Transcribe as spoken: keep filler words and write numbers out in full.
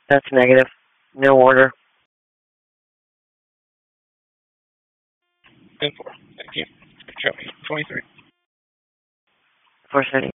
That's negative. No order. ten four. Thank you. Show me. twenty-three. four thirty.